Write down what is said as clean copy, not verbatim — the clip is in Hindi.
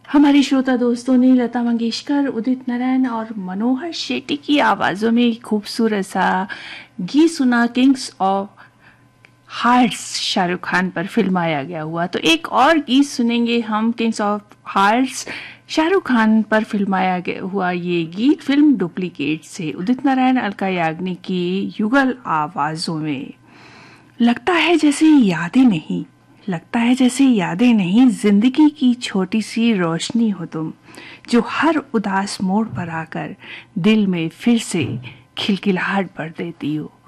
हमारे श्रोता दोस्तों ने लता मंगेशकर, उदित नारायण और मनोहर शेट्टी की आवाज़ों में एक खूबसूरत सा गीत सुना, Kings of hearts Shahrukh Khan पर फिल्माया गया हुआ। तो एक और गीत सुनेंगे हम, Kings of hearts Shahrukh Khan पर फिल्माया गया हुआ ये गीत फिल्म डुप्लीकेट से, उदित नारायण, अलका याग्निक की युगल आवाज़ों में। लगता है जैसे यादें नहीं, जिंदगी की छोटी सी रोशनी हो तुम, जो हर उदास मोड़ पर आकर दिल में फिर से खिलखिलाहट भर देती हो।